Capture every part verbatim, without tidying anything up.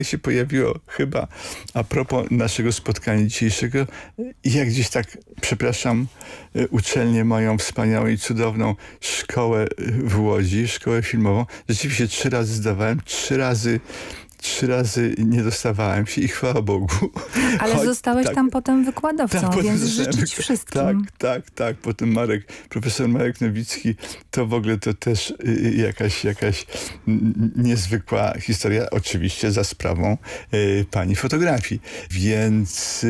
się pojawiło chyba a propos naszego spotkania dzisiejszego. Ja gdzieś tak, przepraszam, uczelnię moją wspaniałą i cudowną szkołę w Łodzi, szkołę filmową. Rzeczywiście trzy razy zdawałem, trzy razy Trzy razy nie dostawałem się i chwała Bogu. Ale Choć, zostałeś tak, tam potem wykładowcą, tak, więc zostałem, życzyć wszystkim. Tak, tak, tak. Potem Marek, profesor Marek Nowicki, to w ogóle to też y, jakaś, jakaś niezwykła historia, oczywiście za sprawą y, pani fotografii. Więc y,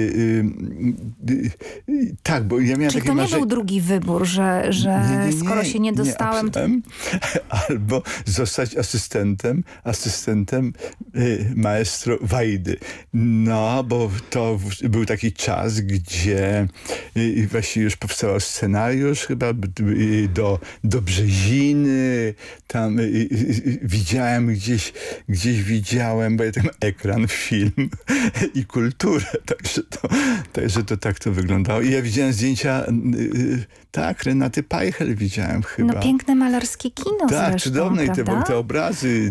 y, y, tak, bo ja miałem Czy takie to nie marzenie. był drugi wybór, że, że Nie, nie, nie, skoro się nie dostałem, to... albo zostać asystentem, asystentem y, maestro Wajdy. No, bo to w, był taki czas, gdzie y, właściwie już powstał scenariusz chyba y, do, do Brzeziny. Tam y, y, widziałem gdzieś, gdzieś widziałem, bo ja tam ekran, film i kulturę. Także to, także to tak to wyglądało. I ja widziałem zdjęcia, y, y, tak, Renaty Pajchel widziałem chyba. No piękne malarskie kino tak, zresztą, cudowne i te, te obrazy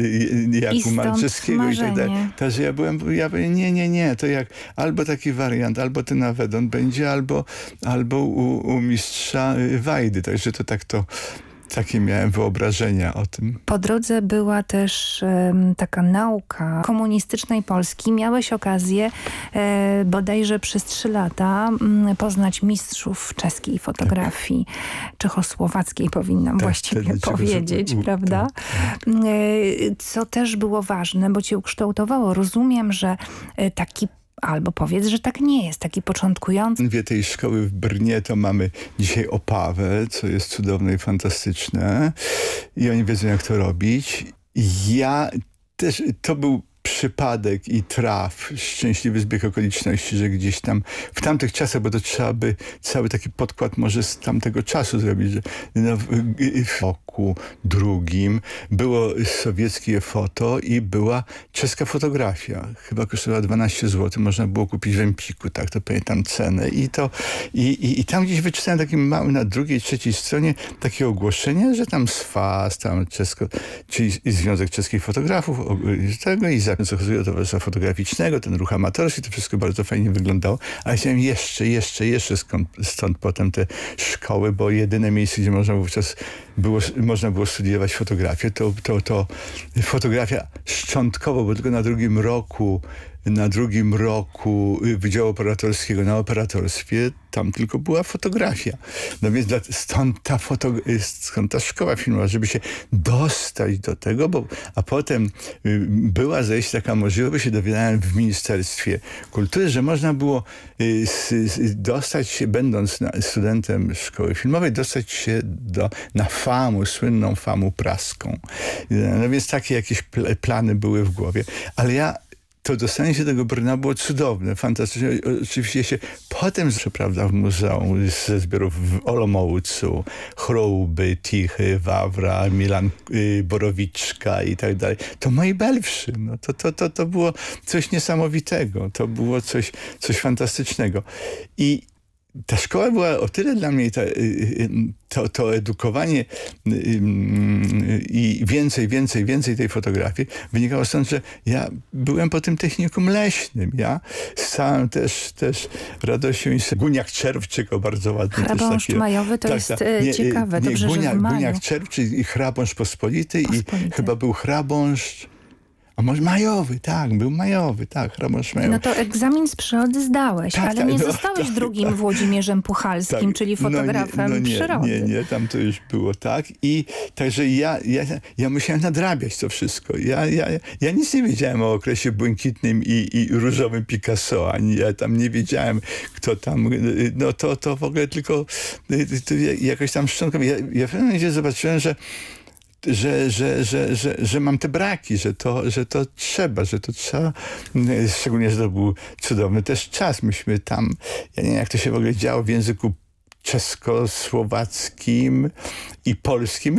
Jakub Malczewskiego i tak dalej. Także ja byłem, ja byłem, nie, nie, nie, to jak albo taki wariant, albo ten Avedon będzie, albo, albo u, u mistrza Wajdy. Także to tak to takie miałem wyobrażenia o tym. Po drodze była też um, taka nauka komunistycznej Polski. Miałeś okazję e, bodajże przez trzy lata m, poznać mistrzów czeskiej fotografii, tak. czechosłowackiej powinnam tak, właściwie powiedzieć, u, prawda? Tak. E, co też było ważne, bo cię ukształtowało. Rozumiem, że e, taki albo powiedz, że tak nie jest, taki początkujący. W tej szkoły w Brnie to mamy dzisiaj Opawę, co jest cudowne i fantastyczne. I oni wiedzą, jak to robić. Ja też, to był przypadek i traf, szczęśliwy zbieg okoliczności, że gdzieś tam w tamtych czasach, bo to trzeba by cały taki podkład może z tamtego czasu zrobić, że no, w roku drugim było sowieckie foto i była czeska fotografia. Chyba kosztowała dwanaście złotych, można było kupić w Empiku, tak, to pamiętam cenę. I to i, i, i tam gdzieś wyczytałem takim małym, na drugiej, trzeciej stronie takie ogłoszenie, że tam S F A S, tam czesko, czyli Związek Czeskich Fotografów, tego i za do towarzystwa fotograficznego, ten ruch amatorski, to wszystko bardzo fajnie wyglądało, ale chciałem jeszcze, jeszcze, jeszcze skąd, stąd potem te szkoły, bo jedyne miejsce, gdzie można wówczas było, można było studiować fotografię, to, to, to fotografia szczątkowo, bo tylko na drugim roku na drugim roku Wydziału Operatorskiego na operatorstwie, tam tylko była fotografia. No więc stąd ta, foto, stąd ta szkoła filmowa, żeby się dostać do tego, bo, a potem była zejść taka możliwość, bo się dowiedziałem w Ministerstwie Kultury, że można było dostać się, będąc studentem szkoły filmowej, dostać się do, na famu, słynną famę praską. No więc takie jakieś plany były w głowie. Ale ja to dostanie się tego Brna było cudowne, fantastyczne. Oczywiście się potem, co prawda, w muzeum ze zbiorów w Olomoucu, Chrouby, Tichy, Wawra, Milan y, Borowiczka i tak dalej. To moi belwszy. No, to, to, to, to było coś niesamowitego. To było coś, coś fantastycznego. I ta szkoła była o tyle dla mnie, ta, to, to edukowanie i więcej, więcej, więcej tej fotografii wynikało stąd, że ja byłem po tym technikum leśnym. Ja z całą też, też radością i Guniak-Czerwczyk, o bardzo ładny. Chrabąszcz też majowy to tak, jest tak, nie, ciekawe. Nie, Dobrze, Guniak, że w maju. Guniak-Czerwczyk i Chrabąszcz Pospolity, Pospolity. I chyba był Chrabąszcz. A może majowy, tak, był majowy, tak, Chrabąszcz majowy. No to egzamin z przyrody zdałeś, tak, ale tak, nie no, zostałeś tak, drugim tak, Włodzimierzem Puchalskim, tak, czyli fotografem no nie, no nie, przyrody. Nie, nie, tam to już było tak. I także ja, ja, ja musiałem nadrabiać to wszystko. Ja, ja, ja nic nie wiedziałem o okresie błękitnym i, i różowym Picasso, ani ja tam nie wiedziałem, kto tam, no to, to w ogóle tylko to jakoś tam szczątkowo. Ja, ja w pewnym momencie zobaczyłem, że Że, że, że, że, że mam te braki, że to, że to trzeba, że to trzeba, szczególnie, że to był cudowny też czas. Myśmy tam, ja nie wiem, jak to się w ogóle działo w języku czeskosłowackim i polskim.